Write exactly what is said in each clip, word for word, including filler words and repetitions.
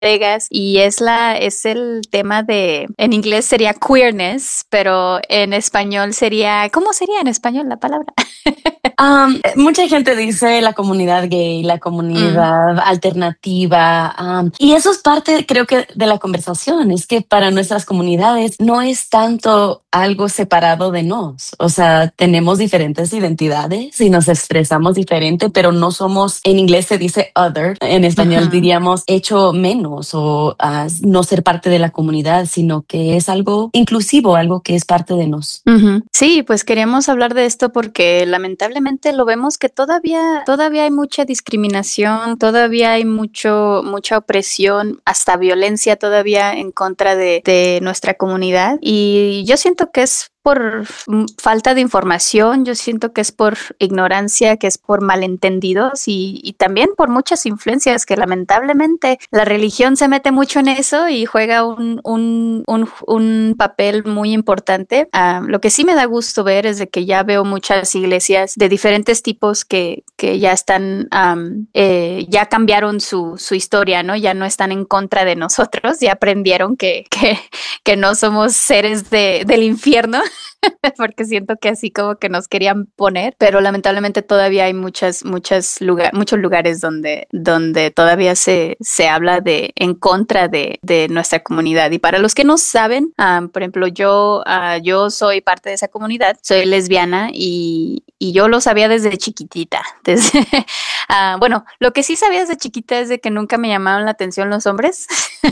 Vegas y es la es el tema de en inglés sería queerness, pero en español sería ¿cómo sería en español la palabra? Um, mucha gente dice la comunidad gay, la Mm, comunidad alternativa, um, y eso es parte, creo que, de la conversación, es que para nuestras comunidades no es tanto algo separado de nos, o sea, tenemos diferentes identidades y nos expresamos diferente, pero no somos, en inglés se dice other, en español ujú. diríamos hecho menos o uh, no ser parte de la comunidad, sino que es algo inclusivo, algo que es parte de nos. Ujú. Sí, pues queríamos hablar de esto porque lamentablemente lo vemos que todavía, todavía hay mucha discriminación, todavía hay mucho, mucha opresión, hasta violencia todavía en contra de, de nuestra comunidad. Y yo siento que es por mm, falta de información, yo siento que es por ignorancia, que es por malentendidos y, y también por muchas influencias que lamentablemente la religión se mete mucho en eso y juega un, un, un, un papel muy importante. Uh, lo que sí me da gusto ver es de que ya veo muchas iglesias de diferentes tipos que, que ya están, um, eh, ya cambiaron su, su historia, ¿no? Ya no están en contra de nosotros, ya aprendieron que, que, que no somos seres de, del infierno. Porque siento que así como que nos querían poner, pero lamentablemente todavía hay muchas, muchas lugar, muchos lugares donde, donde todavía se, se habla de en contra de, de nuestra comunidad. Y para los que no saben, um, por ejemplo, yo, uh, yo soy parte de esa comunidad, soy lesbiana y, y yo lo sabía desde chiquitita. Desde, uh, bueno, lo que sí sabía desde chiquita es de que nunca me llamaban la atención los hombres.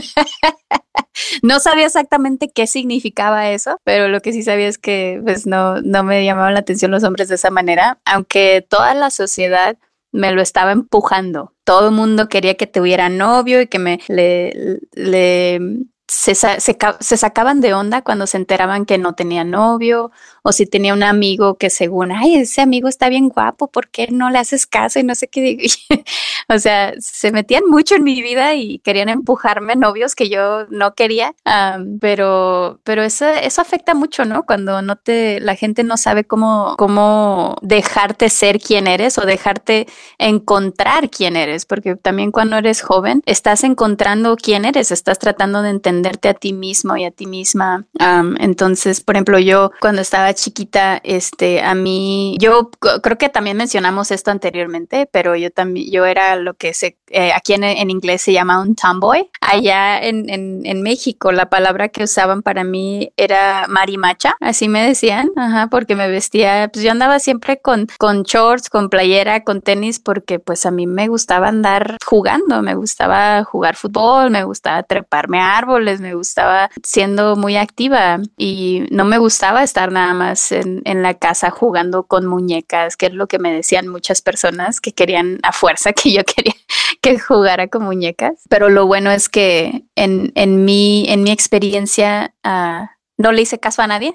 No sabía exactamente qué significaba eso, pero lo que sí sabía es que pues no, no me llamaban la atención los hombres de esa manera, aunque toda la sociedad me lo estaba empujando. Todo el mundo quería que tuviera novio y que me le, le se, se, se sacaban de onda cuando se enteraban que no tenía novio o si tenía un amigo que según, ay, ese amigo está bien guapo, ¿por qué no le haces caso? Y no sé qué. O sea, se metían mucho en mi vida y querían empujarme novios que yo no quería, um, pero, pero eso, eso afecta mucho, ¿no? Cuando no te, la gente no sabe cómo, cómo dejarte ser quien eres o dejarte encontrar quién eres, porque también cuando eres joven estás encontrando quién eres, estás tratando de entenderte a ti mismo y a ti misma. Um, entonces, por ejemplo, yo cuando estaba chiquita, este, a mí, yo creo que también mencionamos esto anteriormente, pero yo también, yo era lo que se, eh, aquí en, en inglés se llama un tomboy. Allá en, en, en México la palabra que usaban para mí era marimacha, así me decían, ajá, porque me vestía, pues yo andaba siempre con, con shorts, con playera, con tenis, porque pues a mí me gustaba andar jugando, me gustaba jugar fútbol, me gustaba treparme a árboles, me gustaba siendo muy activa y no me gustaba estar nada más en, en la casa jugando con muñecas, que es lo que me decían muchas personas que querían a fuerza que yo quería que jugara con muñecas. Pero lo bueno es que en, en, mi, en mi experiencia uh, no le hice caso a nadie.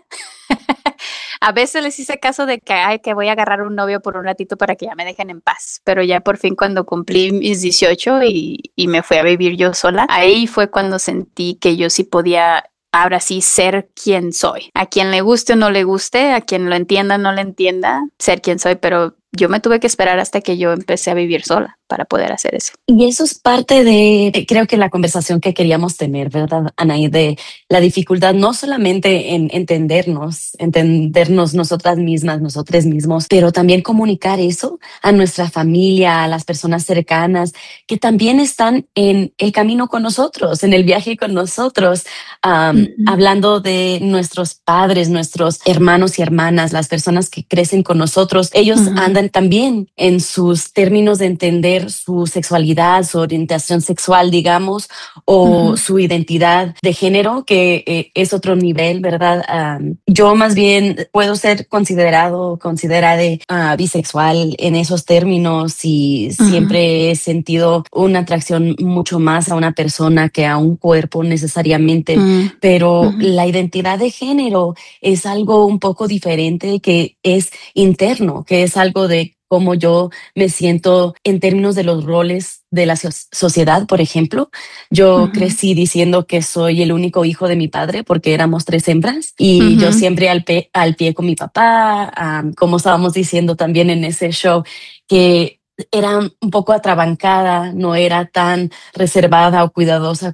A veces les hice caso de que, ay, que voy a agarrar un novio por un ratito para que ya me dejen en paz. Pero ya por fin cuando cumplí mis dieciocho y, y me fui a vivir yo sola, ahí fue cuando sentí que yo sí podía ahora sí ser quien soy. A quien le guste o no le guste, a quien lo entienda o no le entienda, ser quien soy, pero yo me tuve que esperar hasta que yo empecé a vivir sola para poder hacer eso. Y eso es parte de, creo que la conversación que queríamos tener, ¿verdad, Anaí? De la dificultad no solamente en entendernos, entendernos nosotras mismas, nosotros mismos, pero también comunicar eso a nuestra familia, a las personas cercanas, que también están en el camino con nosotros, en el viaje con nosotros, um, Uh-huh. hablando de nuestros padres, nuestros hermanos y hermanas, las personas que crecen con nosotros. Ellos uh-huh. andan también en sus términos de entender su sexualidad, su orientación sexual, digamos, o uh-huh. su identidad de género, que eh, es otro nivel, ¿verdad? Um, yo más bien puedo ser considerado, considerada uh, bisexual en esos términos y uh-huh. siempre he sentido una atracción mucho más a una persona que a un cuerpo necesariamente, uh-huh. pero uh-huh. la identidad de género es algo un poco diferente, que es interno, que es algo de cómo yo me siento en términos de los roles de la so- sociedad, por ejemplo. Yo uh-huh. crecí diciendo que soy el único hijo de mi padre porque éramos tres hembras y uh-huh. yo siempre al, pe- al pie con mi papá, um, como estábamos diciendo también en ese show, que era un poco atrabancada, no era tan reservada o cuidadosa